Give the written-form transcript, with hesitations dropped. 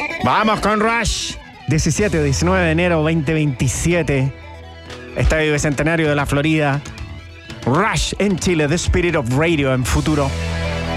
Vamos con Rush. 17 o 19 de enero 2027. Estadio Bicentenario de la Florida. Rush en Chile, The Spirit of Radio en futuro.